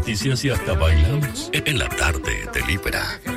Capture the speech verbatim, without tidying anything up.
noticias y hasta bailamos. En la tarde de Libra.